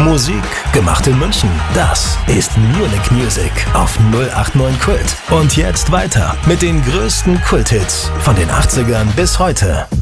Musik gemacht in München. Das ist Munich Music auf 089 Kult. Und jetzt weiter mit den größten Kulthits von den 80ern bis heute.